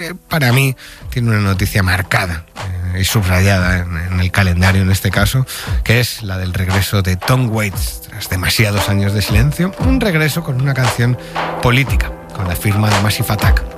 Para mí tiene una noticia marcada y subrayada en el calendario en este caso, que es la del regreso de Tom Waits tras demasiados años de silencio. Un regreso con una canción política, con la firma de Massive Attack.